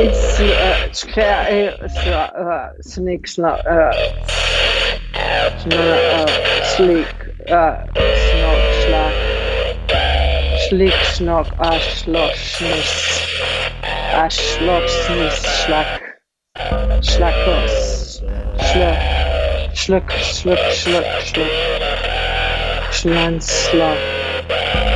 Sneak, sleek, snog, schlick, schnog, schlossnis, schlossnis, schlackos, schluck, schlanslag,